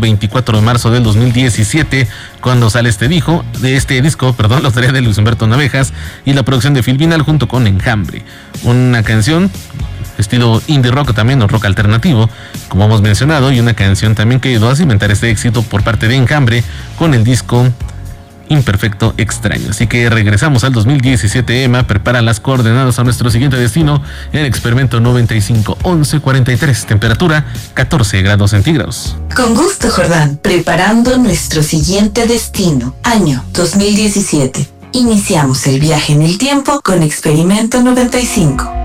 24 de marzo del 2017, cuando sale este disco, la autoría de Luis Humberto Navejas y la producción de Phil Vinal junto con Enjambre. Una canción estilo indie rock también, o rock alternativo, como hemos mencionado, y una canción también que ayudó a cimentar este éxito por parte de Enjambre con el disco Imperfecto Extraño. Así que regresamos al 2017. Emma prepara las coordenadas a nuestro siguiente destino, el experimento 951143, temperatura 14 grados centígrados. Con gusto, Jordán, preparando nuestro siguiente destino, año 2017. Iniciamos el viaje en el tiempo con experimento 95.